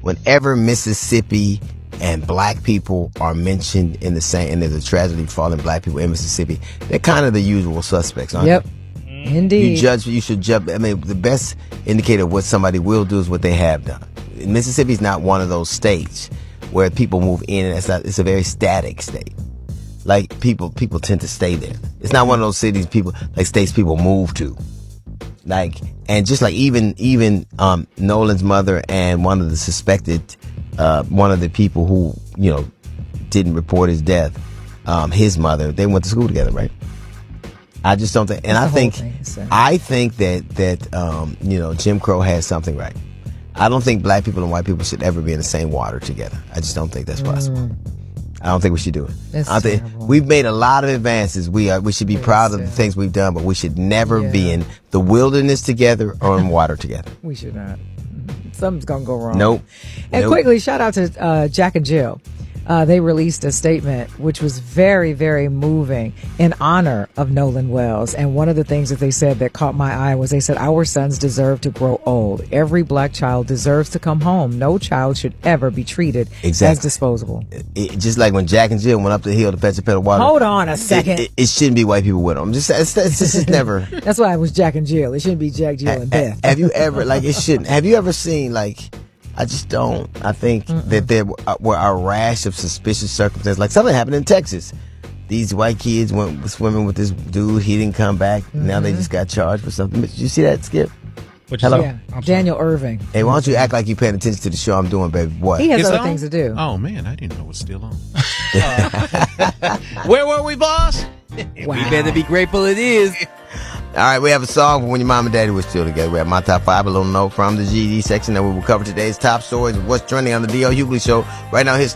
whenever Mississippi and black people are mentioned in the same, and there's a tragedy falling black people in Mississippi, they're kind of the usual suspects, aren't Yep. they? Indeed. You should judge. I mean, the best indicator of what somebody will do is what they have done. Mississippi's not one of those states where people move in, and it's a very static state. Like, people tend to stay there. It's not one of those states people move to. Like, and just like even Nolan's mother and one of the suspected, one of the people who, didn't report his death, his mother, they went to school together, right? I just don't think, and I think that Jim Crow has something right. I don't think black people and white people should ever be in the same water together. I just don't think that's possible. I don't think we should do it. I think we've made a lot of advances. We should be proud of the things we've done, but we should never be in the wilderness together or in water together. We should not. Something's gonna go wrong. Nope. Quickly, shout out to Jack and Jill. They released a statement which was very, very moving in honor of Nolan Wells. And one of the things that they said that caught my eye was they said, "Our sons deserve to grow old. Every black child deserves to come home. No child should ever be treated as disposable." Just like when Jack and Jill went up the hill to fetch a pail of water. Hold on a second. It shouldn't be white people with them. It's never. That's why it was Jack and Jill. It shouldn't be Jack, Jill, and Beth. Have you ever, it shouldn't. Have you ever seen, I just don't. I think that there were a rash of suspicious circumstances. Like something happened in Texas. These white kids went swimming with this dude. He didn't come back. Now they just got charged for something. Did you see that, Skip? Hello? Yeah. Daniel Irving. Hey, why don't you act like you're paying attention to the show I'm doing, baby? What? He has other things to do. Oh, man, I didn't know it was still on. Where were we, boss? Wow. We better be grateful it is. All right, we have a song for when your mom and daddy were still together. We have my top 5, a little note from the GD section that we will cover today's top stories of what's trending on the D.L. Hughley Show. Right now, here's